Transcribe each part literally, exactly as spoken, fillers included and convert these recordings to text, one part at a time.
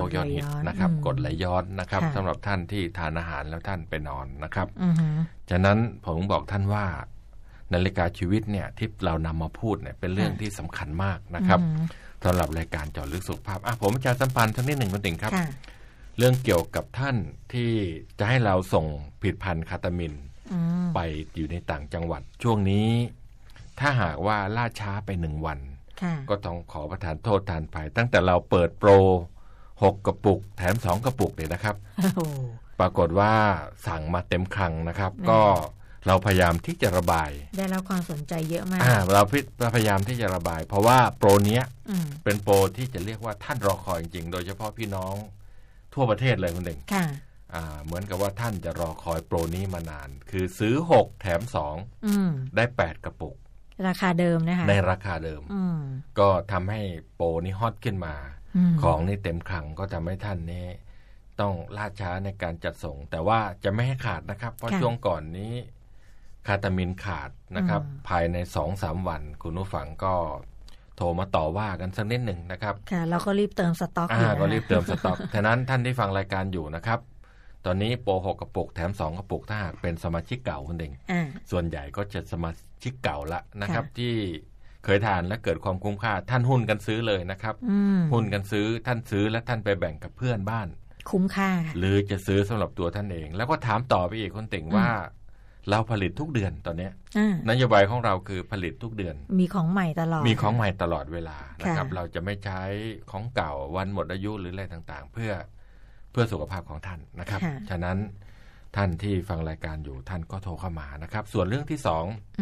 วกยอดฮิตนะครับกรดไหลย้อนนะครับสำหรับท่านที่ทานอาหารแล้วท่านไปนอนนะครับฉะนั้นผมบอกท่านว่านาฬิกาชีวิตเนี่ยที่เรานำมาพูดเนี่ยเป็นเรื่องที่สำคัญมากนะครับสำหรับรายการเจาะลึกสุขภาพอ่ะผมอาจารย์สัมพันธ์ท่านที่หนึ่งคนติ่งครับเรื่องเกี่ยวกับท่านที่จะให้เราส่งผลิตภัณฑ์คาตามินไปอยู่ในต่างจังหวัดช่วงนี้ถ้าหากว่าล่าช้าไปหนึ่งวันก็ต้องขอประทานโทษทานภัยตั้งแต่เราเปิดโปรหกกระปุกแถมสองกระปุกเนี่ยนะครับ ปรากฏว่าสั่งมาเต็มคลังนะครับก็เราพยายามที่จะระบายได้รับความสนใจเยอะมากเราพยายามที่จะระบายเพราะว่าโปรเนี้ยเป็นโปรที่จะเรียกว่าท่านรอคอยจริงๆโดยเฉพาะพี่น้องทั่วประเทศเลยคุณเด่งเหมือนกับว่าท่านจะรอคอยโปรนี้มานานคือซื้อหกแถมสองได้แปดกระปุกราคาเดิมนะคะในราคาเดิมก็ทำให้โปรนี้ฮอตขึ้นมาของนี่เต็มคลังก็ทำให้ท่านนี้ต้องล่าช้าในการจัดส่งแต่ว่าจะไม่ให้ขาดนะครับเพราะช่วงก่อนนี้คาตามินขาดนะครับภายใน สองถึงสาม วันคุณผู้ฟังก็โทรมาต่อว่ากันสักนิดหนึ่งนะครับค่ะเราก็รีบเติมสต็อกอ่าก็รีบเติมสต็อกฉะนั้นท่านที่ฟังรายการอยู่นะครับตอนนี้โปรหกกระปุกแถมสองกระปุกถ้าหากเป็นสมาชิกเก่าคุณเองส่วนใหญ่ก็จะสมาชิกเก่าละนะครับที่เคยทานและเกิดความคุ้มค่าท่านหุ้นกันซื้อเลยนะครับหุ้นกันซื้อท่านซื้อและท่านไปแบ่งกับเพื่อนบ้านคุ้มค่าหรือจะซื้อสำหรับตัวท่านเองแล้วก็ถามต่อไปอีกคนติ่งว่าเราผลิตทุกเดือนตอนนี้นโยบายของเราคือผลิตทุกเดือนมีของใหม่ตลอดมีของใหม่ตลอดเวลานะครับเราจะไม่ใช้ของเก่าวันหมดอายุหรืออะไรต่างๆเพื่อเพื่อสุขภาพของท่านนะครับฉะนั้นท่านที่ฟังรายการอยู่ท่านก็โทรเข้ามานะครับส่วนเรื่องที่สอง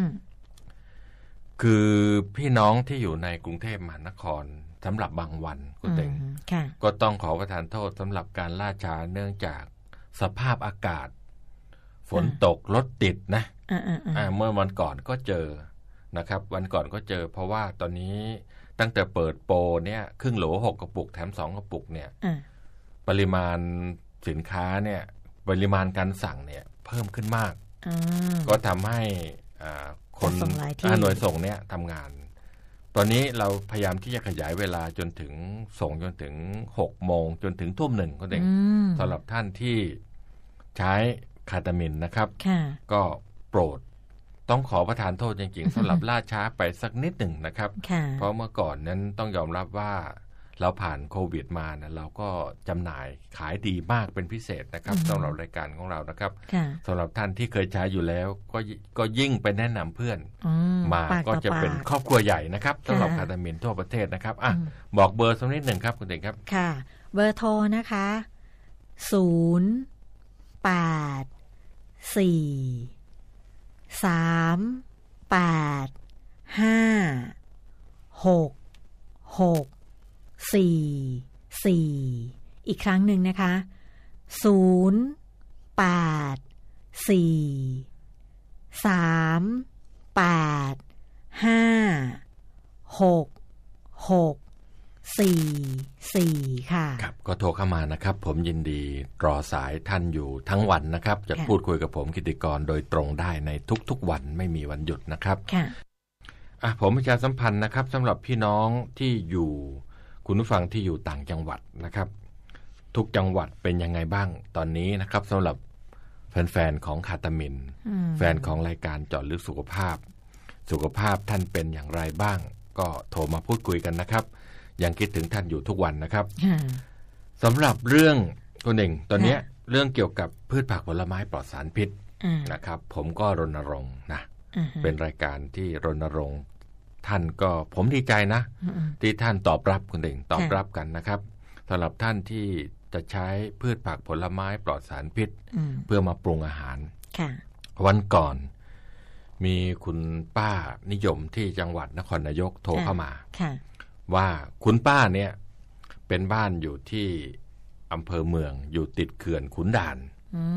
คือพี่น้องที่อยู่ในกรุงเทพมหานครสำหรับบางวันคุณเต็งก็ต้องขอประทานโทษสำหรับการล่าช้าเนื่องจากสภาพอากาศฝนตกรถติดนะเมื่อวันก่อนก็เจอนะครับวันก่อนก็เจอเพราะว่าตอนนี้ตั้งแต่เปิดโปรเนี่ยครึ่งโหลหกกระปุกแถมสองกระปุกเนี่ยปริมาณสินค้าเนี่ยปริมาณการสั่งเนี่ยเพิ่มขึ้นมากก็ทำให้คนหน่วยส่งเนี่ยทำงานตอนนี้เราพยายามที่จะขยายเวลาจนถึงส่งจนถึงหกโมงจนถึงทุ่มหนึ่งก็เองสำหรับท่านที่ใช้คาตามินนะครับก็โปรดต้องขอประทานโทษจริงๆสำหรับล่าช้าไปสักนิดหนึ่งนะครับเพราะเมื่อก่อนนั้นต้องยอมรับว่าเราผ่านโควิดมานะเราก็จำหน่ายขายดีมากเป็นพิเศษนะครับสำหรับรายการของเรานะครับสำหรับท่านที่เคยใช้อยู่แล้วก็ก็ยิ่งไปแนะนำเพื่อนมาก็จะเป็นครอบครัวใหญ่นะครับสำหรับคาตามินทั่วประเทศนะครับอ่ะบอกเบอร์สักนิดหนึ่งครับคุณเด็กครับค่ะเบอร์โทรนะคะศูนย์แปดสี่สามแปดห้าหกหกสี่สี่อีกครั้งหนึ่งนะคะศูนย์แปดสี่สามแปดห้าหกหกสี่สี่ค่ะครับก็โทรเข้ามานะครับผมยินดีรอสายท่านอยู่ทั้งวันนะครับจะพูดคุยกับผมกิติกรโดยตรงได้ในทุกๆวันไม่มีวันหยุดนะครับค่ะอ่ะผมประชาสัมพันธ์นะครับสำหรับพี่น้องที่อยู่คุณผู้ฟังที่อยู่ต่างจังหวัดนะครับทุกจังหวัดเป็นยังไงบ้างตอนนี้นะครับสำหรับแฟนๆของคาตามินแฟนของรายการเจาะลึกสุขภาพสุขภาพท่านเป็นอย่างไรบ้างก็โทรมาพูดคุยกันนะครับยังคิดถึงท่านอยู่ทุกวันนะครับสำหรับเรื่องคนหนึ่งตอนนี้เรื่องเกี่ยวกับพืชผักผลไม้ปลอดสารพิษนะครับผมก็รณรงค์นะเป็นรายการที่รณรงค์ท่านก็ผมดีใจนะที่ท่านตอบรับคุณเองตอบรับกันนะครับสำหรับท่านที่จะใช้พืชผักผลไม้ปลอดสารพิษเพื่อมาปรุงอาหารวันก่อนมีคุณป้านิยมที่จังหวัดนครนายกโทรเข้ามาว่าคุณป้าเนี่ยเป็นบ้านอยู่ที่อำเภอเมืองอยู่ติดเขื่อนขุนด่าน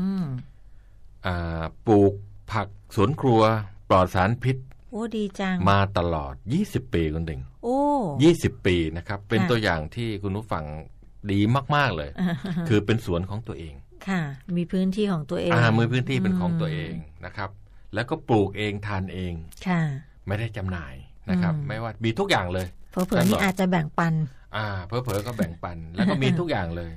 ปลูกผักสวนครัวปลอดสารพิษโอ้ดีจังมาตลอดยี่สิบปีคุณติงโอ้ยี่สิบปีนะครับเป็นตัวอย่างที่คุณผู้ฟังดีมากๆเลยคือเป็นสวนของตัวเองค่ะมีพื้นที่ของตัวเองอ่ามีพื้นที่เป็นของตัวเองนะครับแล้วก็ปลูกเองทานเองค่ะไม่ได้จำหน่ายนะครับไม่ว่ามีทุกอย่างเลยเผลอๆนี่อาจจะแบ่งปันอ่าเผลอๆก็แบ่งปันแล้วก็มีทุกอย่างเลย